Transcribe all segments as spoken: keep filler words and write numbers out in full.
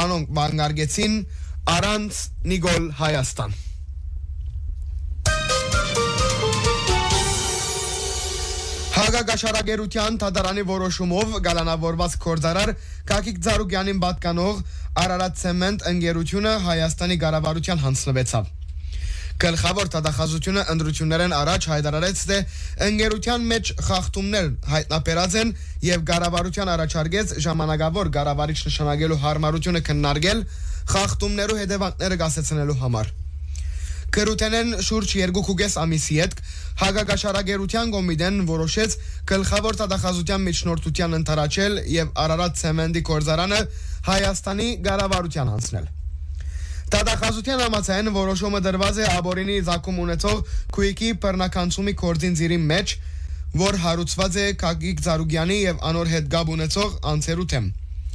անոնք վանգարգեցին առանց Նիկոլ Հայաստան։ Հակագաշարագերության թադարանի որոշումով գալանավորված գործարար Կակիկ Ծառուկյանին պատկանող Արարատ Ցեմենտ ընկերությունը Հայաստանի կառավարության հանձնվեցավ։ Գլխավոր դատախազությունը ընտրություններն առաջ հայտարարեց, թե ընկերության մեջ խախտումներ հայտնաբերած են եւ կառավարության առաջարկեց ժամանակավոր կառավարիչ նշանակելու հարմարությունը քննարկել խախտումներու հետևանքները կասեցնելու համար։ Կրութենեն շուրջ երկու ամիսի հետ հակագաշարագերության կոմիտեն որոշեց գլխավոր դատախազության միջնորդության ընդառաջել եւ Արարատ Ցեմենտի գործարանը Հայաստանի կառավարության հանձնել։ Դատախազության համաձայն որոշումը դրված է աբորինի զակում ունեցող քույկի բռնականցումի գործին ծիրի մեջ, որ հարուցված է Կակիկ Ծառուկյանի եւ անոր հետ գաբ ունեցող անձերու թեմ։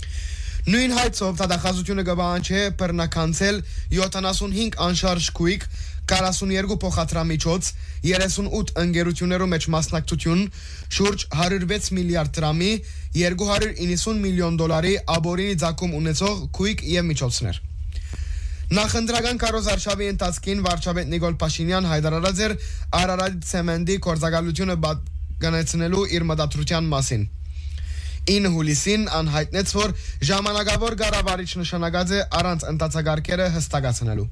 Նույն հայցով դատախազությունը կբանջի բռնականցել յոթանասունհինգ անշարժ քույկ, քառասունյոթ փոխադրամիջոց, երեսունութ ընկերություններու մեջ մասնակցություն, շուրջ հարյուր վեց միլիարդ դրամի, երկու հարյուր իննսուն միլիոն դոլարի աբորինի ծագում ունեցող քույկ եւ միջոցներ։ Նախընտրական քարոզարշավի ընթացքին վարչապետ Նիկոլ Փաշինյան հայտարարած էր Արարատ Ցեմենտի գործակալությունը պատկանեցնելու իր մտադրության մասին։ ինը հուլիսին անհայտնեց, որ ժամանակավոր կառավարիչ նշանակած է առանց ընդհանցակարգերը հստակացնելու։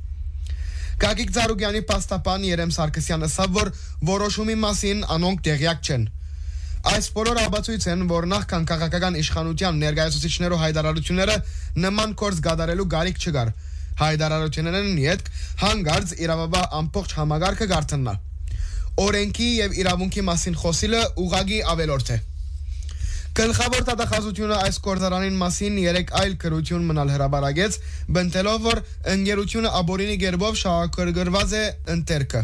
Կակիկ Ծառուկյանի պաստապան Երեմ Սարգսյանը ասավ, որ որոշումի մասին անոնք տեղյակ չեն։ Այս բոլոր ապացույց են, որ նախքան քաղաքական իշխանության ներկայացուցիչներու հայտարարությունները նման կորս գադարելու գարիք չկար։ Հայտարարություններն յետք հանգարց իրավաբա ամբողջ համագարկը գարթնա։ Օրենքի եւ իրավունքի մասին խոսիլը ուղագի ավելորդ է։ Գլխավոր դատախազությունը այս գործարանին մասին երեք այլ քրություն մնալ հրաբարագեց, բնտելով, որ ընկերությունը աբորինի գերբով շահագրգռված է ընտերքը։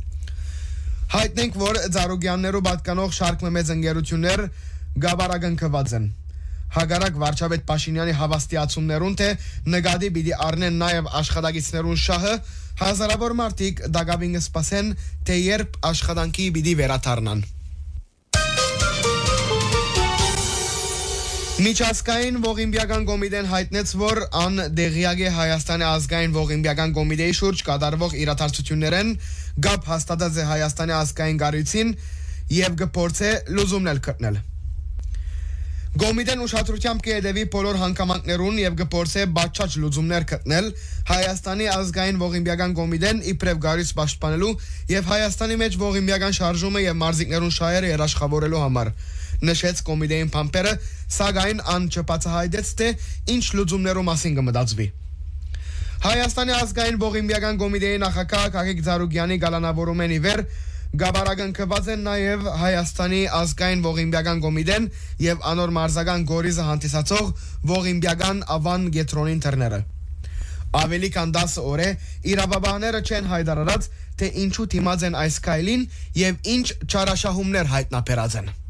Հայտնենք, որ Ծառուկյաններու պատկանող շարք մեծ ընկերություններ գաբարագնքված են։ Հագարակ վարչապետ Փաշինյանի հավաստիացումներուն, թե նկատի պիտի առնեն նաև աշխատակիցներուն շահը, հազարավոր մարդիկ դակավին կսպասեն, թե երբ աշխատանքի պիտի վերադառնան։ Միջազգային ողիմբիական կոմիտեն հայտնեց, որ ան դեղյակ է Հայաստանի ազգային ողիմբիական կոմիտեի շուրջ կատարվող իրադարձություններն գապ հաստատած է Հայաստանի ազգային կառույցին եւ կփորձե լուծումներ գտնել։ Կոմիտեն ուշադրությամբ կհետևի բոլոր հանգամանքներուն եւ կփորձե բացաճ լուծումներ գտնել Հայաստանի ազգային ողիմբիական կոմիտեն իբրև կառույց պաշտպանելու եւ Հայաստանի մեջ ողիմբիական շարժումը եւ մարզիկներուն շահերը երաշխավորելու համար։ Նշեց կոմիտեին փամփերը, սակայն ան չբացահայտեց, թե ինչ լուծումներու մասին կմտածվի։ Հայաստանի ազգային ողիմբիական կոմիտեի նախագահ Կակիկ Ծառուկյանի գալանավորումեն ի վեր գաբարագնքված են նաև Հայաստանի ազգային ողիմբիական կոմիտեն եւ անոր մարզական գորիզը հանդիսացող ողիմբիական ավան գետրոնին թռները։ Ավելի քան դասը օր է իրավաբանները չեն հայտարարած, թե ինչու դիմած են այս քայլին եւ ինչ չարաշահումներ հայտնաբերած են։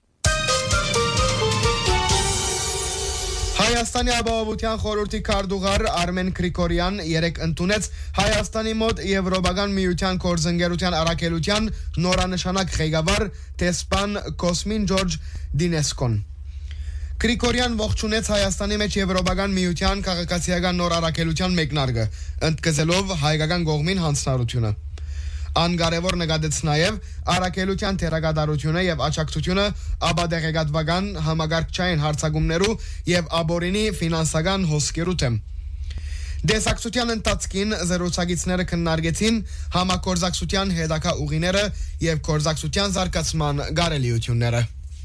Հայաստանի ապահովության խորհրդի քարտուղար Արմեն Գրիգորյան երեկ ընդունեց Հայաստանի մոտ Եվրոպական միության գործընկերության առաքելության նորանշանակ ղեկավար դեսպան Կոսմին Ջորջ Դինեսկոն։ Գրիգորյան ողջունեց Հայաստանի մեջ Եվրոպական միության քաղաքացիական նոր առաքելության մեկնարկը, ընդգծելով հայկական կողմին հանձնառությունը։ Անկարևոր նկատեց նաև առաքելության թերակատարությունը եւ աջակցությունը աբադեղեկատվական համագարկչային հարցակումներու եւ աբորինի ֆինանսական հոսքերու թեմ։ Դեսակցության ընթացքին զրուցակիցները քննարկեցին համագործակցության հետագա ուղիները եւ գործակցության զարգացման կարելիությունները։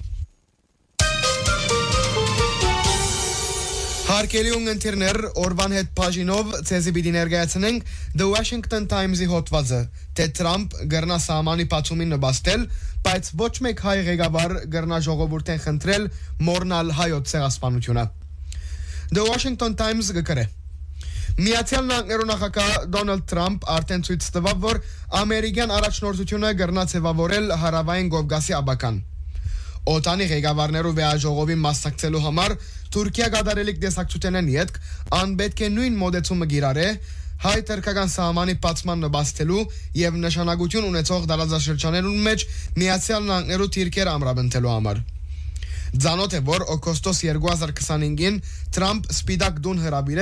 Հարկելի ունգընթիրներ օրվան հետ բաժինով ցեզի պիտի ներկայացնենք The Washington Times-ի հոդվածը, թե Թրամփ գրնա սահմանի բացումին նպաստել, բայց ոչ մեկ հայ ղեկավար գրնա ժողովուրդեն խնդրել մոռնալ հայոց ցեղասպանությունը։ The Washington Times գկրե. Միացյալ Նահանգներու նախագահ Դոնալդ Թրամփ արդեն ցույց տվավ, որ ամերիկյան առաջնորդությունը գրնա ձևավորել հարավային Կովկասի աբական։ Օտանի ղեկավարներու վեաժողովին մասնակցելու համար Թուրքիա կատարելիք դեսակցությունեն յետք անպետք է նույն մոդեցումը գիրարե հայ-թուրքական սահմանի բացման նպաստելու եւ նշանակություն ունեցող տարածաշրջաններուն մեջ Միացյալ Նահանգներու թիրքերը ամրապնդելու համար։ Ձանոթ է, որ օգոստոս երկու հազար քսանհինգին Թրամփ սպիտակ դուն հրավիրեց